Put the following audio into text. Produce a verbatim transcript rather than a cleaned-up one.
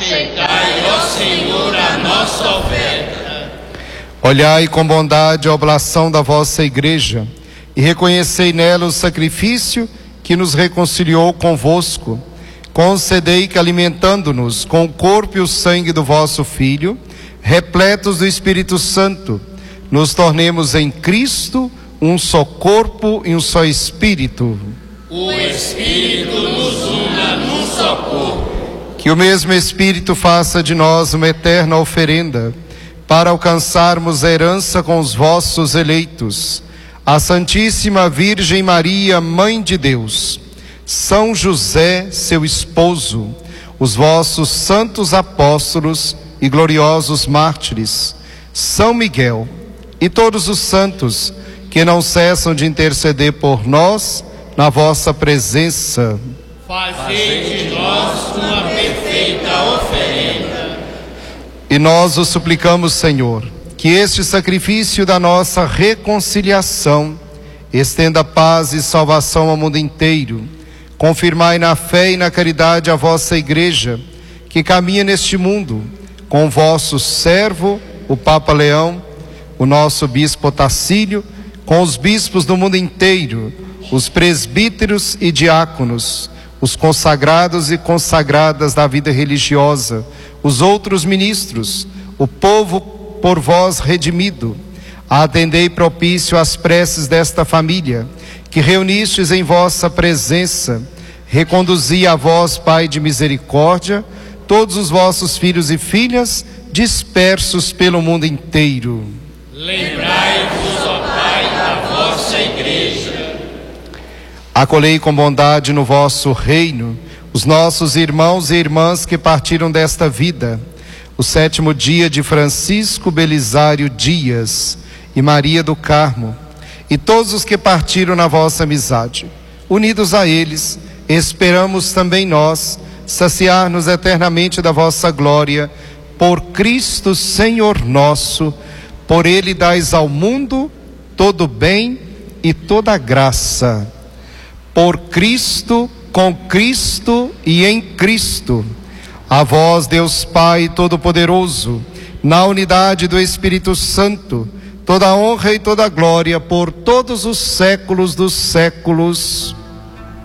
Aceitai, ó Senhor, a nossa oferta. Olhai com bondade a oblação da vossa Igreja e reconhecei nela o sacrifício que nos reconciliou convosco. Concedei que, alimentando-nos com o corpo e o sangue do vosso Filho, repletos do Espírito Santo, nos tornemos em Cristo um só corpo e um só Espírito. O Espírito nos una num só corpo. Que o mesmo Espírito faça de nós uma eterna oferenda, para alcançarmos a herança com os vossos eleitos, a Santíssima Virgem Maria, Mãe de Deus, São José, seu esposo, os vossos santos apóstolos e gloriosos mártires, São Miguel e todos os santos que não cessam de interceder por nós na vossa presença. Fazei de nós uma perfeita oferenda. E nós o suplicamos, Senhor, que este sacrifício da nossa reconciliação estenda paz e salvação ao mundo inteiro. Confirmai na fé e na caridade a vossa Igreja, que caminha neste mundo, com o vosso servo, o Papa Leão, o nosso Bispo Otacílio, com os bispos do mundo inteiro, os presbíteros e diáconos, os consagrados e consagradas da vida religiosa, os outros ministros, o povo por vós redimido. Atendei propício às preces desta família, que reunistes em vossa presença. Reconduzi a vós, Pai de misericórdia, todos os vossos filhos e filhas dispersos pelo mundo inteiro. Lembrai-vos, ó Pai, da vossa Igreja. Acolhei com bondade no vosso reino os nossos irmãos e irmãs que partiram desta vida, o sétimo dia de Francisco Belisário Dias e Maria do Carmo, e todos os que partiram na vossa amizade. Unidos a eles, esperamos também nós saciar-nos eternamente da vossa glória, por Cristo Senhor nosso. Por ele dais ao mundo todo bem e toda graça. Por Cristo, com Cristo e em Cristo, a vós, Deus Pai Todo-Poderoso, na unidade do Espírito Santo, toda honra e toda glória por todos os séculos dos séculos.